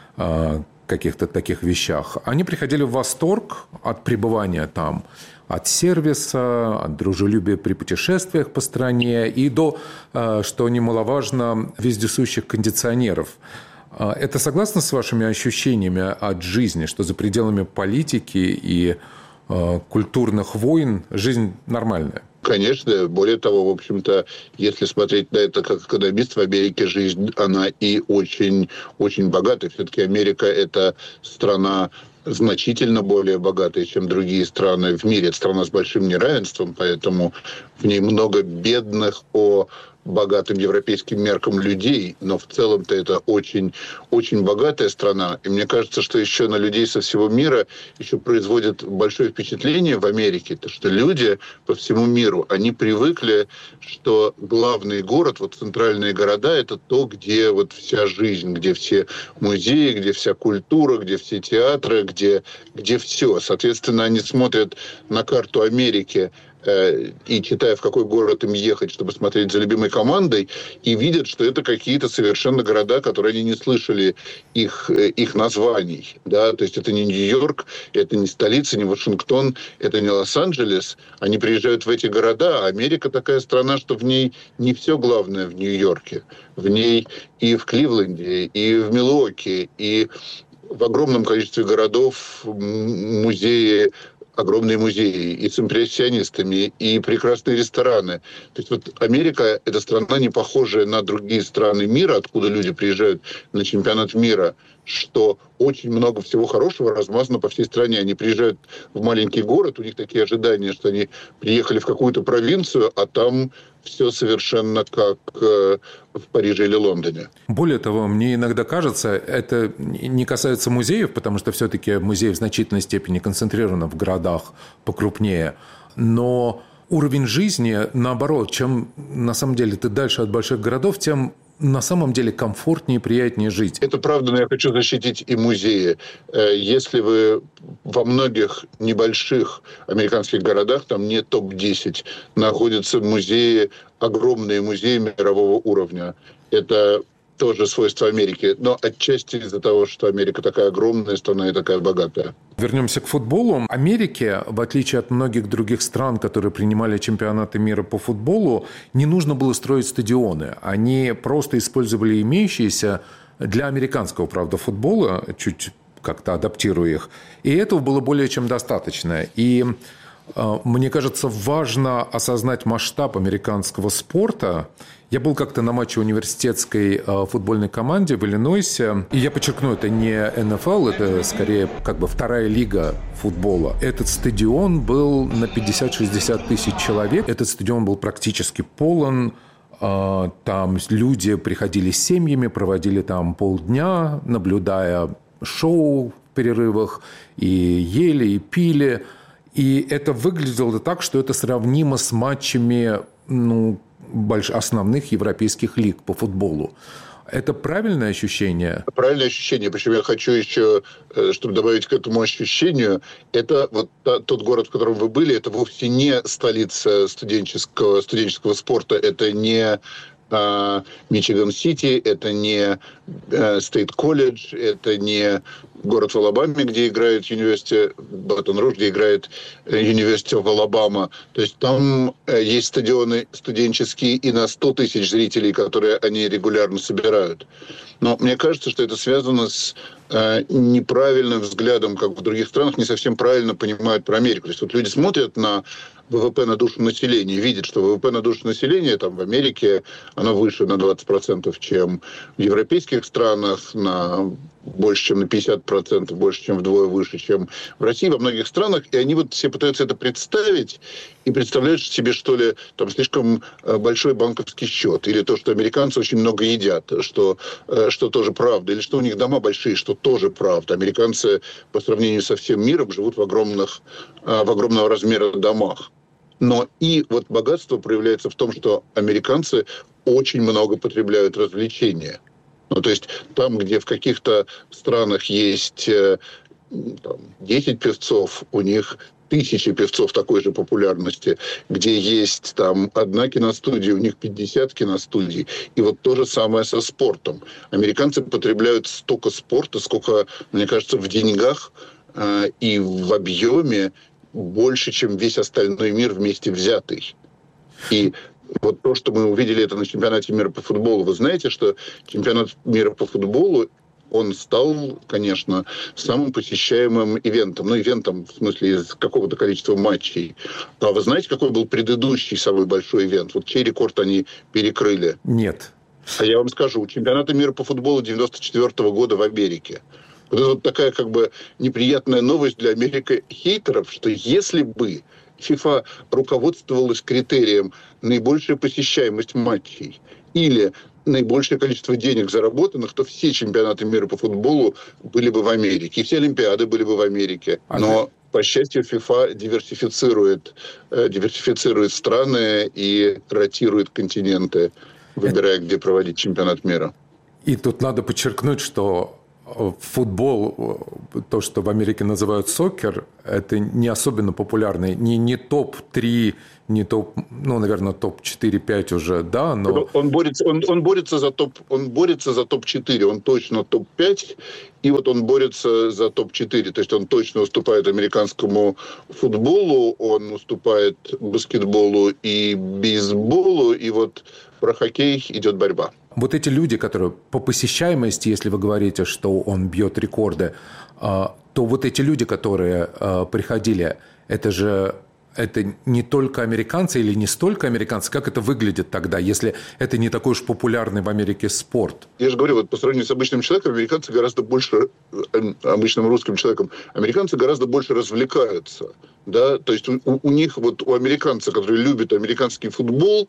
каких-то таких вещах, они приходили в восторг от пребывания там, от сервиса, от дружелюбия при путешествиях по стране и до, что немаловажно, вездесущих кондиционеров. Это согласно с вашими ощущениями от жизни, что за пределами политики и культурных войн жизнь нормальная? Конечно, более того, в общем-то, если смотреть на это как экономист, в Америке жизнь, она и очень, очень богатая. Все-таки Америка – это страна значительно более богатая, чем другие страны в мире. Это страна с большим неравенством, поэтому в ней много бедных по богатым европейским меркам людей, но в целом-то это очень, очень богатая страна. И мне кажется, что еще на людей со всего мира еще производит большое впечатление в Америке, то что люди по всему миру, они привыкли, что главный город, вот центральные города, это то, где вот вся жизнь, где все музеи, где вся культура, где все театры, где все. Соответственно, они смотрят на карту Америки и читая, в какой город им ехать, чтобы смотреть за любимой командой, и видят, что это какие-то совершенно города, которые они не слышали их названий. Да? То есть это не Нью-Йорк, это не столица, не Вашингтон, это не Лос-Анджелес. Они приезжают в эти города, а Америка такая страна, что в ней не все главное в Нью-Йорке. В ней и в Кливленде, и в Милуоки, и в огромном количестве городов музеи, огромные музеи и с импрессионистами, и прекрасные рестораны. То есть вот Америка – это страна, не похожая на другие страны мира, откуда люди приезжают на чемпионат мира, что очень много всего хорошего размазано по всей стране. Они приезжают в маленький город, у них такие ожидания, что они приехали в какую-то провинцию, а там все совершенно как в Париже или Лондоне. Более того, мне иногда кажется, это не касается музеев, потому что все-таки музеи в значительной степени концентрированы в городах покрупнее, но уровень жизни, наоборот, чем на самом деле ты дальше от больших городов, тем на самом деле комфортнее и приятнее жить. Это правда, но я хочу защитить и музеи. Если вы во многих небольших американских городах, там не топ-10, находятся музеи, огромные музеи мирового уровня. Это тоже свойство Америки, но отчасти из-за того, что Америка такая огромная страна и такая богатая. Вернемся к футболу. Америке, в отличие от многих других стран, которые принимали чемпионаты мира по футболу, не нужно было строить стадионы. Они просто использовали имеющиеся для американского, правда, футбола, чуть как-то адаптируя их. И этого было более чем достаточно. И мне кажется, важно осознать масштаб американского спорта. Я был как-то на матче университетской футбольной команды в Иллинойсе. И я подчеркну, это не НФЛ, это скорее как бы вторая лига футбола. Этот стадион был на 50-60 тысяч человек. Этот стадион был практически полон. Там люди приходили с семьями, проводили там полдня, наблюдая шоу в перерывах. И ели, и пили. И это выглядело так, что это сравнимо с матчами основных европейских лиг по футболу. Это правильное ощущение? Правильное ощущение. Причем я хочу еще, чтобы добавить к этому ощущению, это вот тот город, в котором вы были, это вовсе не столица студенческого спорта, это не Мичиган-Сити, это не Стейт-колледж, это не город в Алабаме, где играет Батон-Руж, где играет University of Alabama. То есть там есть стадионы студенческие и на 100 тысяч зрителей, которые они регулярно собирают. Но мне кажется, что это связано с неправильным взглядом, как в других странах, не совсем правильно понимают про Америку. То есть вот люди смотрят на ВВП на душу населения, видят, что ВВП на душу населения там в Америке оно выше на 20%, чем в европейских странах, на больше, чем на 50%, больше, чем вдвое выше, чем в России, во многих странах. И они вот все пытаются это представить и представляют себе, что ли, там слишком большой банковский счет, или то, что американцы очень много едят, что тоже правда, или что у них дома большие, что тоже правда. Американцы по сравнению со всем миром живут в огромного размера домах. Но и вот богатство проявляется в том, что американцы очень много потребляют развлечения. То есть там, где в каких-то странах есть 10 певцов, у них тысячи певцов такой же популярности, где есть там одна киностудия, у них 50 киностудий. И вот то же самое со спортом. Американцы потребляют столько спорта, сколько, мне кажется, в деньгах и в объеме больше, чем весь остальной мир вместе взятый. И вот то, что мы увидели это на чемпионате мира по футболу. Вы знаете, что чемпионат мира по футболу, он стал, конечно, самым посещаемым ивентом. Ну, ивентом, в смысле, из какого-то количества матчей. А вы знаете, какой был предыдущий самый большой ивент? Вот чей рекорд они перекрыли? Нет. А я вам скажу. Чемпионата мира по футболу 1994 года в Америке. Вот это вот такая как бы неприятная новость для Америки хейтеров, что если бы ФИФА руководствовалась критерием наибольшая посещаемость матчей или наибольшее количество денег заработанных, то все чемпионаты мира по футболу были бы в Америке. И все Олимпиады были бы в Америке. Но, по счастью, ФИФА диверсифицирует страны и ротирует континенты, выбирая, где проводить чемпионат мира. И тут надо подчеркнуть, что футбол, то, что в Америке называют сокер, это не особенно популярный, не топ-3, не топ, ну, наверное, топ-4-5 уже, да, но... Он борется за топ-4, он точно топ-5, и вот он борется за топ-4, то есть он точно уступает американскому футболу, он уступает баскетболу и бейсболу, и вот про хоккей идет борьба. Вот эти люди, которые по посещаемости, если вы говорите, что он бьет рекорды, то вот эти люди, которые приходили, это не только американцы или не столько американцы? Как это выглядит тогда, если это не такой уж популярный в Америке спорт? Я же говорю, вот по сравнению с обычным человеком, американцы гораздо больше, обычным русским человеком, американцы гораздо больше развлекаются. Да? То есть у них, вот у американца, который любит американский футбол,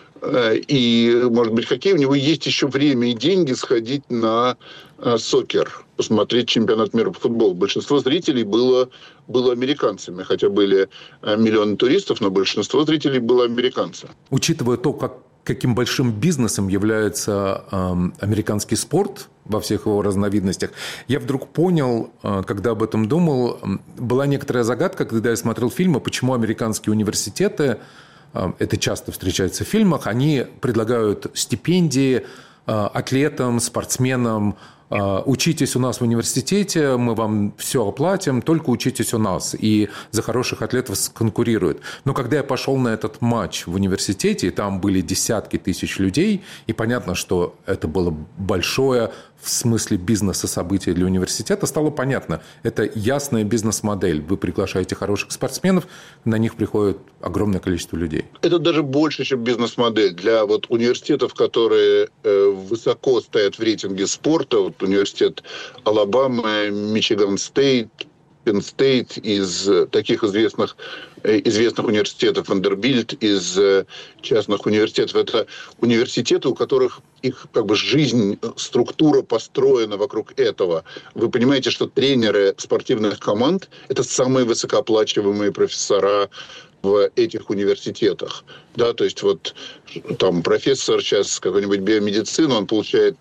и, может быть, хоккей, у него есть еще время и деньги сходить на сокер, посмотреть чемпионат мира по футболу. Большинство зрителей было американцами, хотя были миллионы туристов, но большинство зрителей было американцы. Учитывая то, каким большим бизнесом является американский спорт во всех его разновидностях, я вдруг понял, когда об этом думал, была некоторая загадка, когда я смотрел фильмы, почему американские университеты, это часто встречается в фильмах, они предлагают стипендии атлетам, спортсменам. Учитесь у нас в университете, мы вам все оплатим, только учитесь у нас. И за хороших атлетов конкурируют. Но когда я пошел на этот матч в университете, и там были десятки тысяч людей, и понятно, что это было большое в смысле бизнеса событие для университета, стало понятно. Это ясная бизнес-модель. Вы приглашаете хороших спортсменов, на них приходит огромное количество людей. Это даже больше, чем бизнес-модель. Для вот университетов, которые высоко стоят в рейтинге спорта, вот университет Алабамы, Мичиган Стейт, Penn State, из таких известных университетов, Вандербильт, из частных университетов. Это университеты, у которых их как бы жизнь, структура построена вокруг этого. Вы понимаете, что тренеры спортивных команд – это самые высокооплачиваемые профессора в этих университетах. Да, то есть вот там профессор сейчас какой-нибудь биомедицины, он получает,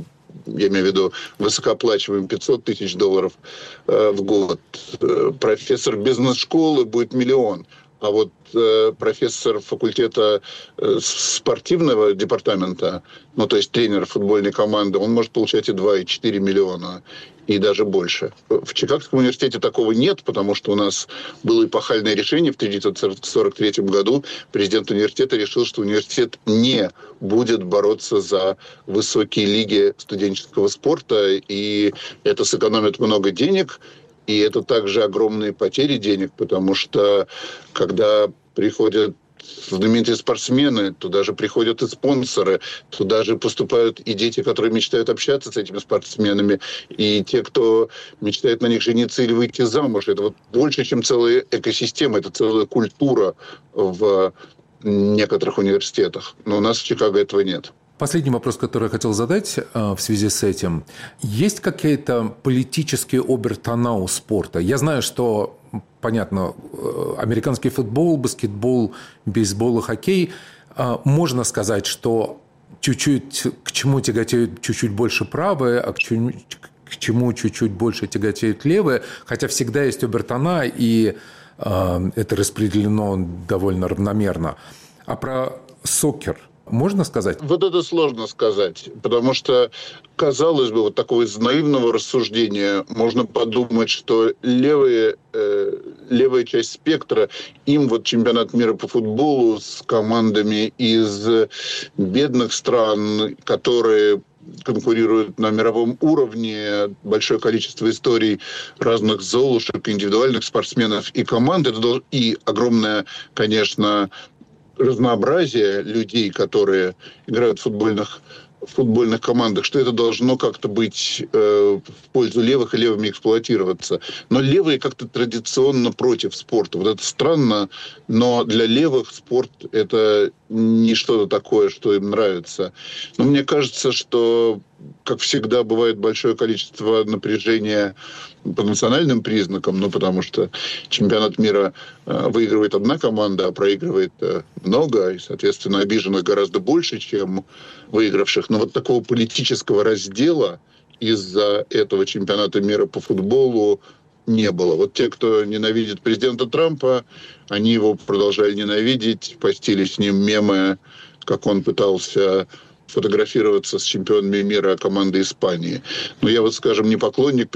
я имею в виду высокооплачиваемым $500 тысяч в год. Профессор бизнес-школы будет $1 миллион. А вот профессор факультета спортивного департамента, то есть тренер футбольной команды, он может получать и 2, и 4 миллиона, и даже больше. В Чикагском университете такого нет, потому что у нас было эпохальное решение в 1943 году. Президент университета решил, что университет не будет бороться за высокие лиги студенческого спорта, и это сэкономит много денег. И это также огромные потери денег, потому что когда приходят знаменитые спортсмены, туда же приходят и спонсоры, туда же поступают и дети, которые мечтают общаться с этими спортсменами, и те, кто мечтает на них жениться или выйти замуж. Это вот больше, чем целая экосистема, это целая культура в некоторых университетах. Но у нас в Чикаго этого нет. Последний вопрос, который я хотел задать в связи с этим. Есть какие-то политические обертона у спорта? Я знаю, что, понятно, американский футбол, баскетбол, бейсбол и хоккей, можно сказать, что чуть-чуть к чему тяготеют чуть-чуть больше правые, а к к чему чуть-чуть больше тяготеют левые, хотя всегда есть обертона, и это распределено довольно равномерно. А про сокер можно сказать? Вот это сложно сказать, потому что, казалось бы, вот такого из наивного рассуждения можно подумать, что левая часть спектра, им вот чемпионат мира по футболу с командами из бедных стран, которые конкурируют на мировом уровне, большое количество историй разных золушек, индивидуальных спортсменов и команд, и огромное, конечно, разнообразие людей, которые играют в футбольных командах, что это должно как-то быть в пользу левых и левыми эксплуатироваться. Но левые как-то традиционно против спорта. Вот это странно, но для левых спорт – это не что-то такое, что им нравится. Но мне кажется, что, как всегда, бывает большое количество напряжения по национальным признакам, потому что чемпионат мира выигрывает одна команда, а проигрывает много, и, соответственно, обиженных гораздо больше, чем выигравших. Но вот такого политического раздела из-за этого чемпионата мира по футболу не было. Вот те, кто ненавидит президента Трампа, они его продолжали ненавидеть, постили с ним мемы, как он пытался фотографироваться с чемпионами мира команды Испании. Но я вот, скажем, не поклонник